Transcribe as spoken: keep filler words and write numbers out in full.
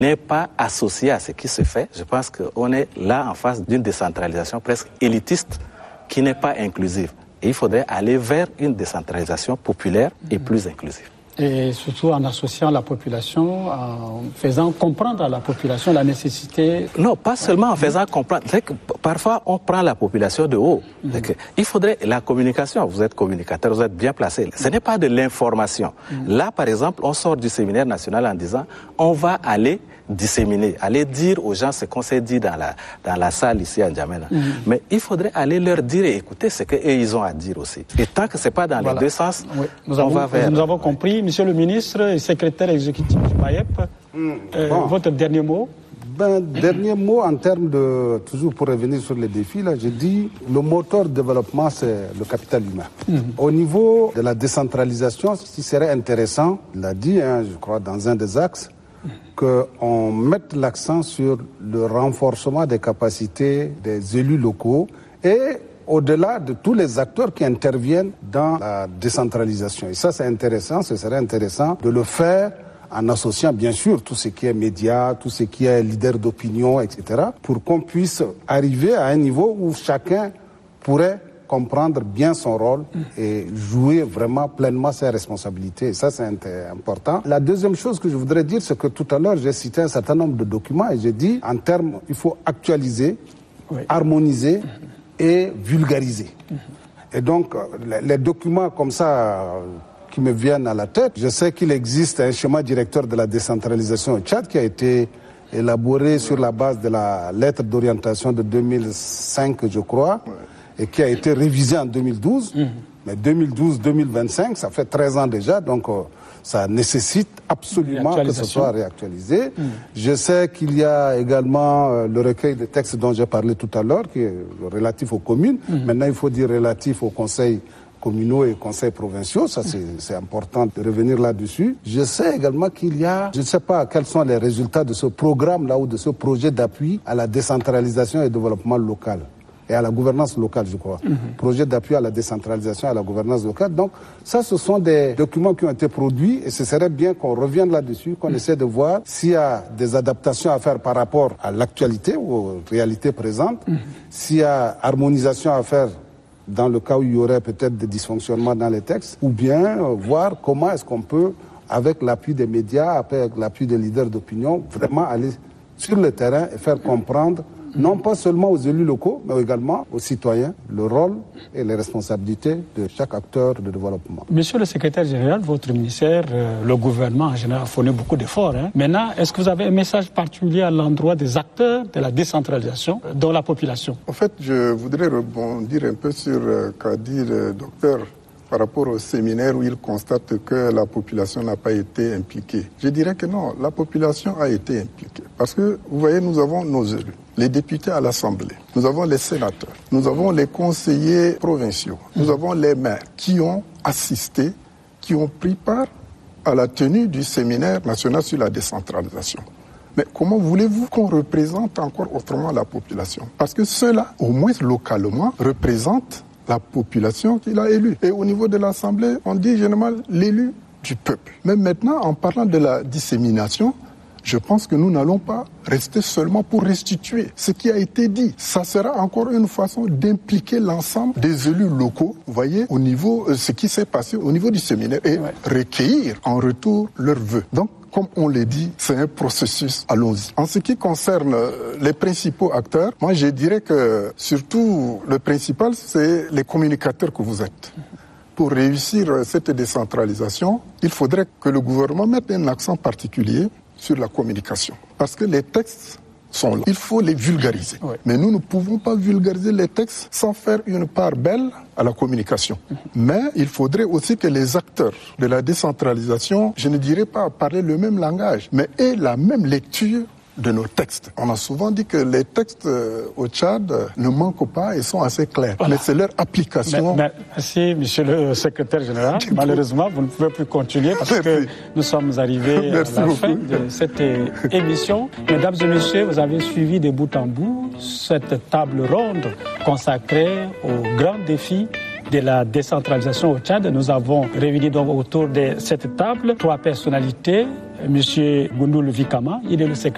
n'est pas associé à ce qui se fait. Je pense qu'on est là en face d'une décentralisation presque élitiste qui n'est pas inclusive. Et il faudrait aller vers une décentralisation populaire et plus inclusive. Et surtout en associant la population, en faisant comprendre à la population la nécessité... Non, pas seulement en faisant comprendre. C'est que parfois, on prend la population de haut. Mm-hmm. Que il faudrait... La communication, vous êtes communicateur, vous êtes bien placé. Ce n'est pas de l'information. Mm-hmm. Là, par exemple, on sort du séminaire national en disant on va aller disséminer, aller dire aux gens ce qu'on s'est dit dans la, dans la salle ici à N'Djamena. Mm-hmm. Mais il faudrait aller leur dire et écouter ce qu'eux, ils ont à dire aussi. Et tant que ce n'est pas dans voilà. les deux sens, oui. nous on avons, va vers... Nous avons compris. Monsieur le ministre et secrétaire exécutif du M A E P, mmh. euh, bon. votre dernier mot? Ben, dernier mot en termes de, toujours pour revenir sur les défis, là, j'ai dit le moteur de développement, c'est le capital humain. Mmh. Au niveau de la décentralisation, ce qui serait intéressant, il l'a dit, hein, je crois, dans un des axes, mmh. qu'on mette l'accent sur le renforcement des capacités des élus locaux et au-delà de tous les acteurs qui interviennent dans la décentralisation. Et ça, c'est intéressant, ce serait intéressant de le faire en associant bien sûr tout ce qui est médias, tout ce qui est leader d'opinion, et cetera, pour qu'on puisse arriver à un niveau où chacun pourrait comprendre bien son rôle et jouer vraiment pleinement ses responsabilités. Et ça, c'est important. La deuxième chose que je voudrais dire, c'est que tout à l'heure, j'ai cité un certain nombre de documents et j'ai dit, en termes, il faut actualiser, oui. harmoniser, et vulgariser. Mmh. Et donc, les, les documents comme ça euh, qui me viennent à la tête, je sais qu'il existe un schéma directeur de la décentralisation au Tchad qui a été élaboré sur la base de la lettre d'orientation de deux mille cinq, je crois, ouais. et qui a été révisé en deux mille douze. Mmh. Mais deux mille douze deux mille vingt-cinq, ça fait treize ans déjà, donc euh, ça nécessite absolument que ce soit réactualisé. Mmh. Je sais qu'il y a également euh, le recueil de textes dont j'ai parlé tout à l'heure, qui est relatif aux communes. Mmh. Maintenant, il faut dire relatif aux conseils communaux et conseils provinciaux. Ça, c'est, c'est important de revenir là-dessus. Je sais également qu'il y a, je ne sais pas quels sont les résultats de ce programme-là ou de ce projet d'appui à la décentralisation et au développement local. Et à la gouvernance locale, je crois. Mm-hmm. Projet d'appui à la décentralisation et à la gouvernance locale. Donc, ça, ce sont des documents qui ont été produits et ce serait bien qu'on revienne là-dessus, qu'on mm-hmm. essaie de voir s'il y a des adaptations à faire par rapport à l'actualité ou aux réalités présentes, mm-hmm. s'il y a harmonisation à faire dans le cas où il y aurait peut-être des dysfonctionnements dans les textes, ou bien euh, voir comment est-ce qu'on peut, avec l'appui des médias, avec l'appui des leaders d'opinion, vraiment aller sur le terrain et faire comprendre non pas seulement aux élus locaux, mais également aux citoyens, le rôle et les responsabilités de chaque acteur de développement. Monsieur le secrétaire général, votre ministère, euh, le gouvernement en général a fourni beaucoup d'efforts. Hein. Maintenant, est-ce que vous avez un message particulier à l'endroit des acteurs de la décentralisation, dont la population? En fait, je voudrais rebondir un peu sur euh, qu'a dit le docteur par rapport au séminaire où il constate que la population n'a pas été impliquée. Je dirais que non, la population a été impliquée. Parce que, vous voyez, nous avons nos élus, les députés à l'Assemblée, nous avons les sénateurs, nous avons les conseillers provinciaux, nous avons les maires qui ont assisté, qui ont pris part à la tenue du séminaire national sur la décentralisation. Mais comment voulez-vous qu'on représente encore autrement la population? Parce que ceux-là, au moins localement, représentent la population qu'il a élue. Et au niveau de l'Assemblée, on dit généralement l'élu du peuple. Mais maintenant, en parlant de la dissémination, je pense que nous n'allons pas rester seulement pour restituer ce qui a été dit. Ça sera encore une façon d'impliquer l'ensemble des élus locaux, vous voyez, au niveau, euh, ce qui s'est passé au niveau du séminaire et ouais. recueillir en retour leurs vœux. Donc, comme on l'a dit, c'est un processus, allons-y. En ce qui concerne les principaux acteurs, moi je dirais que surtout le principal, c'est les communicateurs que vous êtes. Pour réussir cette décentralisation, il faudrait que le gouvernement mette un accent particulier sur la communication. Parce que les textes sont là. Il faut les vulgariser. Oui. Mais nous ne pouvons pas vulgariser les textes sans faire une part belle à la communication. Mm-hmm. Mais il faudrait aussi que les acteurs de la décentralisation, je ne dirais pas parler le même langage, mais aient la même lecture de nos textes. On a souvent dit que les textes euh, au Tchad euh, ne manquent pas et sont assez clairs. Voilà. Mais c'est leur application. Mais, mais, merci, monsieur le secrétaire général. Malheureusement, vous ne pouvez plus continuer parce merci. que nous sommes arrivés merci à la beaucoup. fin de cette euh, émission. Mesdames et messieurs, vous avez suivi de bout en bout cette table ronde consacrée aux grands défis de la décentralisation au Tchad. Nous avons réuni donc autour de cette table trois personnalités. Monsieur Goundoul Vikama, il est le secrétaire